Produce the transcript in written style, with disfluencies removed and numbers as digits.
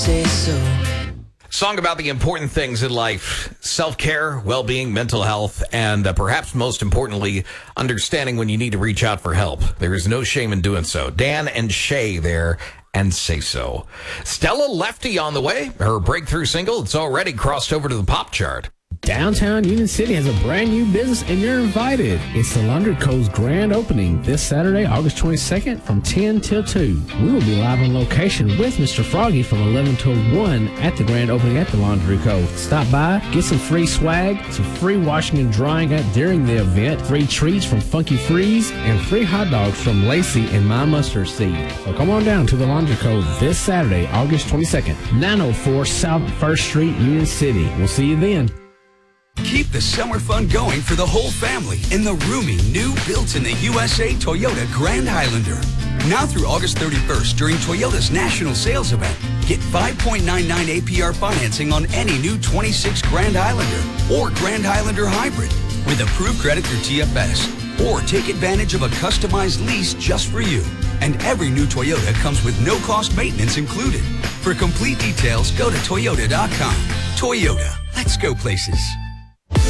say so. Song about the important things in life: self-care, well-being, mental health, and perhaps most importantly, understanding when you need to reach out for help. There is no shame in doing so. Dan and Shay there, and Say So. Stella Lefty on the way. Her breakthrough single, it's already crossed over to the pop chart. Downtown Union City has a brand new business, and you're invited. It's the Laundry Co.'s grand opening this Saturday, August 22nd from 10 till 2. We will be live on location with Mr. Froggy from 11 till 1 at the grand opening at the Laundry Co. Stop by, get some free swag, some free washing and drying during the event, free treats from Funky Freeze, and free hot dogs from Lacey and My Mustard Seed. So come on down to the Laundry Co. this Saturday, August 22nd, 904 South 1st Street, Union City. We'll see you then. Keep the summer fun going for the whole family in the roomy, new, built-in-the-USA Toyota Grand Highlander. Now through August 31st during Toyota's national sales event, get 5.99 APR financing on any new 26 Grand Highlander or Grand Highlander Hybrid with approved credit through TFS. Or take advantage of a customized lease just for you. And every new Toyota comes with no-cost maintenance included. For complete details, go to Toyota.com. Toyota, let's go places.